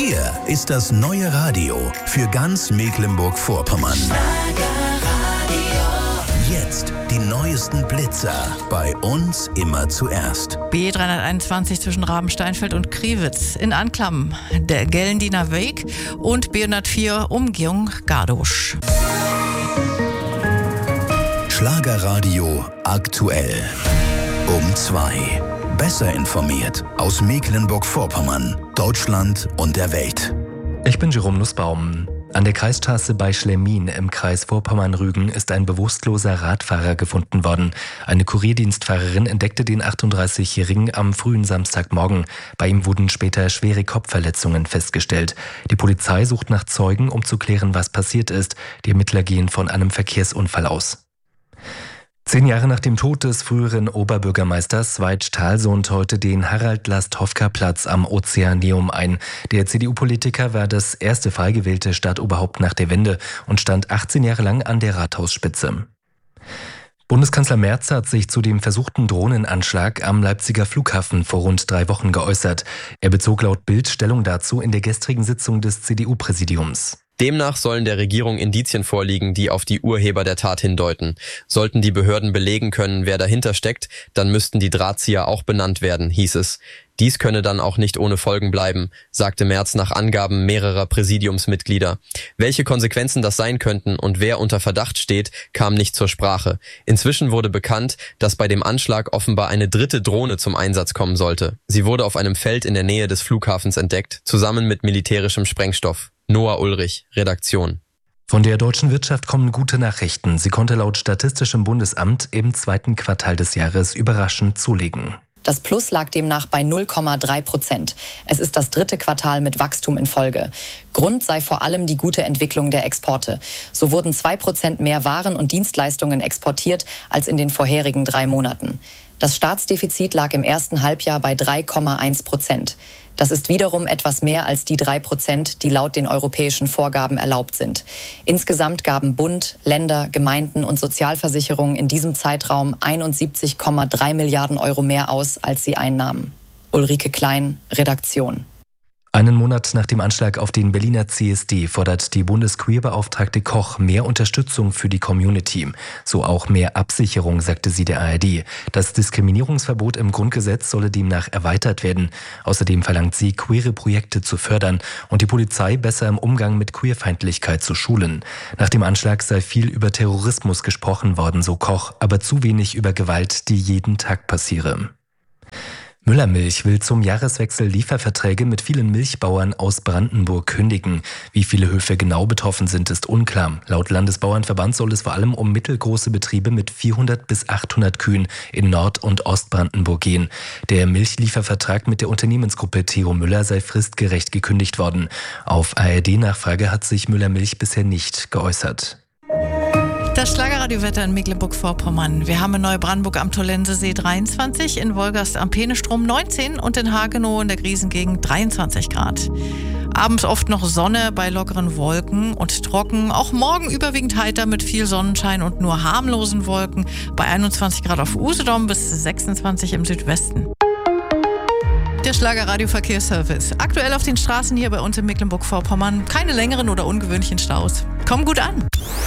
Hier ist das neue Radio für ganz Mecklenburg-Vorpommern. Jetzt die neuesten Blitzer. Bei uns immer zuerst. B321 zwischen Rabensteinfeld und Kriwitz in Anklam, der Gellendiner Weg und B104 Umgehung Gardosch. Schlagerradio aktuell. Um 2. Besser informiert aus Mecklenburg-Vorpommern, Deutschland und der Welt. Ich bin Jerome Nussbaum. An der Kreisstraße bei Schlemmin im Kreis Vorpommern-Rügen ist ein bewusstloser Radfahrer gefunden worden. Eine Kurierdienstfahrerin entdeckte den 38-Jährigen am frühen Samstagmorgen. Bei ihm wurden später schwere Kopfverletzungen festgestellt. Die Polizei sucht nach Zeugen, um zu klären, was passiert ist. Die Ermittler gehen von einem Verkehrsunfall aus. 10 Jahre nach dem Tod des früheren Oberbürgermeisters Veit Stahl sohnt heute den Harald-Lastovka-Platz am Ozeaneum ein. Der CDU-Politiker war das erste frei gewählte Stadtoberhaupt nach der Wende und stand 18 Jahre lang an der Rathausspitze. Bundeskanzler Merz hat sich zu dem versuchten Drohnenanschlag am Leipziger Flughafen vor rund 3 Wochen geäußert. Er bezog laut Bild Stellung dazu in der gestrigen Sitzung des CDU-Präsidiums. Demnach sollen der Regierung Indizien vorliegen, die auf die Urheber der Tat hindeuten. Sollten die Behörden belegen können, wer dahinter steckt, dann müssten die Drahtzieher auch benannt werden, hieß es. Dies könne dann auch nicht ohne Folgen bleiben, sagte Merz nach Angaben mehrerer Präsidiumsmitglieder. Welche Konsequenzen das sein könnten und wer unter Verdacht steht, kam nicht zur Sprache. Inzwischen wurde bekannt, dass bei dem Anschlag offenbar eine 3. Drohne zum Einsatz kommen sollte. Sie wurde auf einem Feld in der Nähe des Flughafens entdeckt, zusammen mit militärischem Sprengstoff. Noah Ulrich, Redaktion. Von der deutschen Wirtschaft kommen gute Nachrichten. Sie konnte laut Statistischem Bundesamt im 2. Quartal des Jahres überraschend zulegen. Das Plus lag demnach bei 0,3%. Es ist das 3. Quartal mit Wachstum in Folge. Grund sei vor allem die gute Entwicklung der Exporte. So wurden 2% mehr Waren und Dienstleistungen exportiert als in den vorherigen 3 Monaten. Das Staatsdefizit lag im ersten Halbjahr bei 3,1%. Das ist wiederum etwas mehr als die 3%, die laut den europäischen Vorgaben erlaubt sind. Insgesamt gaben Bund, Länder, Gemeinden und Sozialversicherungen in diesem Zeitraum 71,3 Milliarden Euro mehr aus, als sie einnahmen. Ulrike Klein, Redaktion. Einen Monat nach dem Anschlag auf den Berliner CSD fordert die Bundesqueerbeauftragte Koch mehr Unterstützung für die Community. So auch mehr Absicherung, sagte sie der ARD. Das Diskriminierungsverbot im Grundgesetz solle demnach erweitert werden. Außerdem verlangt sie, queere Projekte zu fördern und die Polizei besser im Umgang mit Queerfeindlichkeit zu schulen. Nach dem Anschlag sei viel über Terrorismus gesprochen worden, so Koch, aber zu wenig über Gewalt, die jeden Tag passiere. Müllermilch will zum Jahreswechsel Lieferverträge mit vielen Milchbauern aus Brandenburg kündigen. Wie viele Höfe genau betroffen sind, ist unklar. Laut Landesbauernverband soll es vor allem um mittelgroße Betriebe mit 400 bis 800 Kühen in Nord- und Ostbrandenburg gehen. Der Milchliefervertrag mit der Unternehmensgruppe Theo Müller sei fristgerecht gekündigt worden. Auf ARD-Nachfrage hat sich Müllermilch bisher nicht geäußert. Das Schlagerradiowetter in Mecklenburg-Vorpommern. Wir haben in Neubrandenburg am Tollensesee 23, in Wolgast am Peenestrom 19 und in Hagenow in der Griesengegend 23 Grad. Abends oft noch Sonne bei lockeren Wolken und trocken. Auch morgen überwiegend heiter mit viel Sonnenschein und nur harmlosen Wolken. Bei 21 Grad auf Usedom bis 26 im Südwesten. Der Schlagerradio-Verkehrsservice. Aktuell auf den Straßen hier bei uns in Mecklenburg-Vorpommern. Keine längeren oder ungewöhnlichen Staus. Kommen gut an.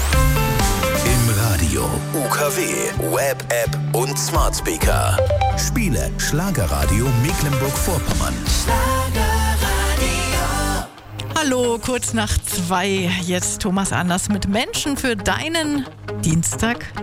Im Radio, UKW, Web-App und Smart Speaker. Spiele Schlagerradio Mecklenburg-Vorpommern. Hallo, kurz nach 2. Jetzt Thomas Anders mit Menschen für deinen Dienstag.